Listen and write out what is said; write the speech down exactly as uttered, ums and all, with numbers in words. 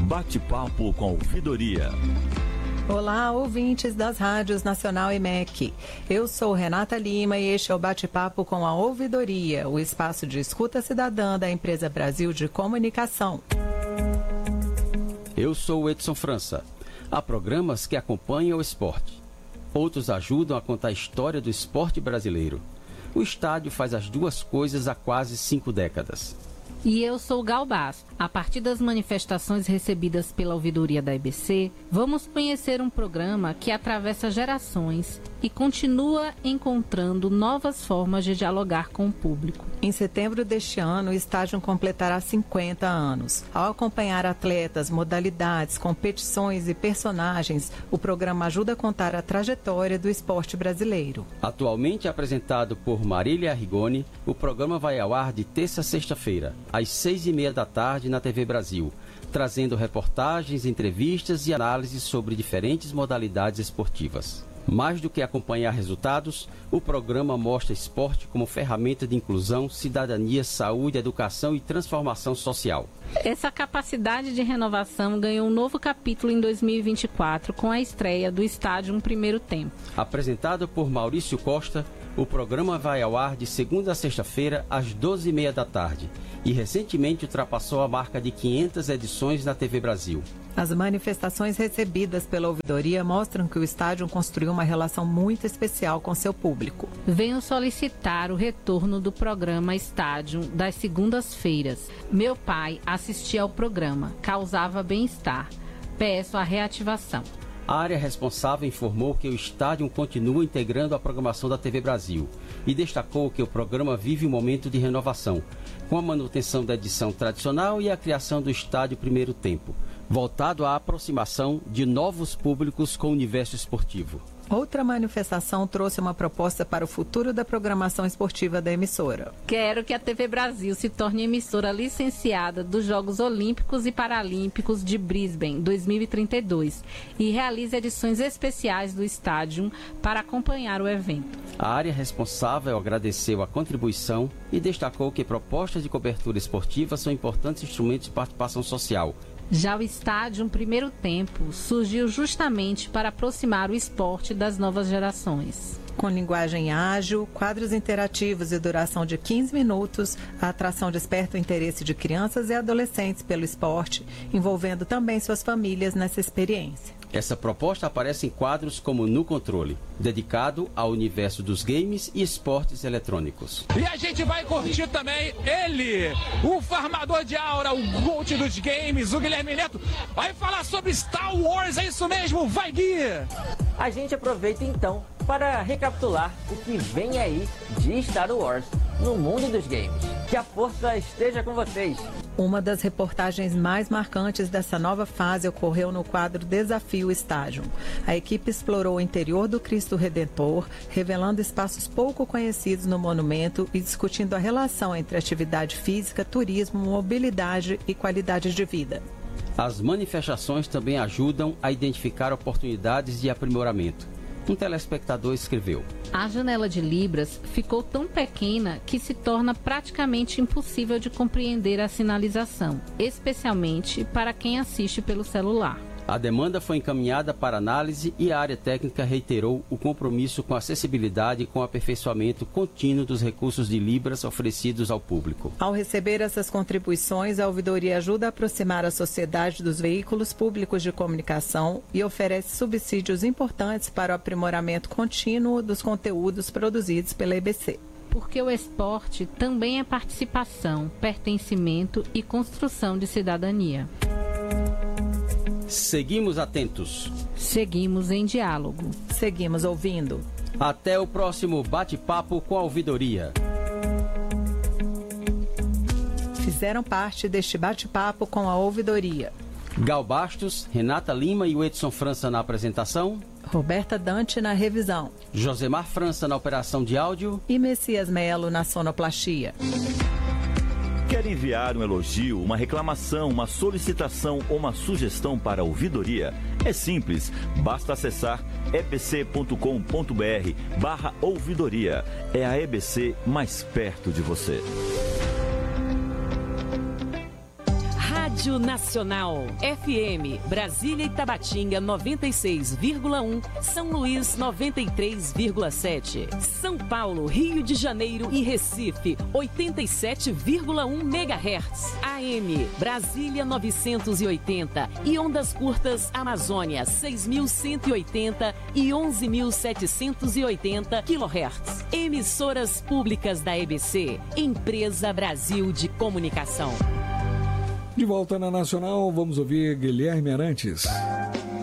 Bate-papo com a Ouvidoria. Olá, ouvintes das rádios Nacional e M E C. Eu sou Renata Lima e este é o Bate-papo com a Ouvidoria, o espaço de escuta cidadã da Empresa Brasil de Comunicação. Eu sou o Edson França. Há programas que acompanham o esporte. Outros ajudam a contar a história do esporte brasileiro. O estádio faz as duas coisas há quase cinco décadas. E eu sou Gal Basto. A partir das manifestações recebidas pela ouvidoria da E B C, vamos conhecer um programa que atravessa gerações e continua encontrando novas formas de dialogar com o público. Em setembro deste ano, o estádio completará cinquenta anos. Ao acompanhar atletas, modalidades, competições e personagens, o programa ajuda a contar a trajetória do esporte brasileiro. Atualmente apresentado por Marília Rigoni, o programa vai ao ar de terça a sexta-feira, às seis e meia da tarde na T V Brasil, trazendo reportagens, entrevistas e análises sobre diferentes modalidades esportivas. Mais do que acompanhar resultados, o programa mostra esporte como ferramenta de inclusão, cidadania, saúde, educação e transformação social. Essa capacidade de renovação ganhou um novo capítulo em dois mil e vinte e quatro com a estreia do Estádio Um Primeiro Tempo. Apresentado por Maurício Costa, o programa vai ao ar de segunda a sexta-feira às doze e meia da tarde e recentemente ultrapassou a marca de quinhentas edições na T V Brasil. As manifestações recebidas pela ouvidoria mostram que o estádio construiu uma relação muito especial com seu público. Venho solicitar o retorno do programa Estádio das segundas-feiras. Meu pai assistia ao programa, causava bem-estar. Peço a reativação. A área responsável informou que o estádio continua integrando a programação da T V Brasil e destacou que o programa vive um momento de renovação, com a manutenção da edição tradicional e a criação do Estádio Primeiro Tempo, voltado à aproximação de novos públicos com o universo esportivo. Outra manifestação trouxe uma proposta para o futuro da programação esportiva da emissora. Quero que a T V Brasil se torne emissora licenciada dos Jogos Olímpicos e Paralímpicos de Brisbane dois mil e trinta e dois e realize edições especiais do estádio para acompanhar o evento. A área responsável agradeceu a contribuição e destacou que propostas de cobertura esportiva são importantes instrumentos de participação social. Já o Estádio Um Primeiro Tempo surgiu justamente para aproximar o esporte das novas gerações. Com linguagem ágil, quadros interativos e duração de quinze minutos, a atração desperta o interesse de crianças e adolescentes pelo esporte, envolvendo também suas famílias nessa experiência. Essa proposta aparece em quadros como No Controle, dedicado ao universo dos games e esportes eletrônicos. E a gente vai curtir também ele, o farmador de aura, o GOAT dos games, o Guilherme Neto, vai falar sobre Star Wars, é isso mesmo? Vai, Gui! A gente aproveita então para recapitular o que vem aí de Star Wars no mundo dos games. Que a força esteja com vocês! Uma das reportagens mais marcantes dessa nova fase ocorreu no quadro Desafio Estádio. A equipe explorou o interior do Cristo Redentor, revelando espaços pouco conhecidos no monumento e discutindo a relação entre atividade física, turismo, mobilidade e qualidade de vida. As manifestações também ajudam a identificar oportunidades de aprimoramento. Um telespectador escreveu: a janela de Libras ficou tão pequena que se torna praticamente impossível de compreender a sinalização, especialmente para quem assiste pelo celular. A demanda foi encaminhada para análise e a área técnica reiterou o compromisso com a acessibilidade e com o aperfeiçoamento contínuo dos recursos de Libras oferecidos ao público. Ao receber essas contribuições, a ouvidoria ajuda a aproximar a sociedade dos veículos públicos de comunicação e oferece subsídios importantes para o aprimoramento contínuo dos conteúdos produzidos pela E B C. Porque o esporte também é participação, pertencimento e construção de cidadania. Seguimos atentos. Seguimos em diálogo. Seguimos ouvindo. Até o próximo bate-papo com a ouvidoria. Fizeram parte deste bate-papo com a ouvidoria Gal Bastos, Renata Lima e o Edson França na apresentação, Roberta Dante na revisão, Josemar França na operação de áudio e Messias Melo na sonoplastia. Quer enviar um elogio, uma reclamação, uma solicitação ou uma sugestão para a ouvidoria? É simples, basta acessar ebc.com.br barra ouvidoria. É a E B C mais perto de você. Rádio Nacional. F M, Brasília e Tabatinga noventa e seis vírgula um, São Luís noventa e três vírgula sete. São Paulo, Rio de Janeiro e Recife oitenta e sete vírgula um megahertz. A M, Brasília novecentos e oitenta e ondas curtas Amazônia seis mil cento e oitenta e onze mil setecentos e oitenta quilohertz. Emissoras públicas da E B C, Empresa Brasil de Comunicação. De volta na Nacional, vamos ouvir Guilherme Arantes.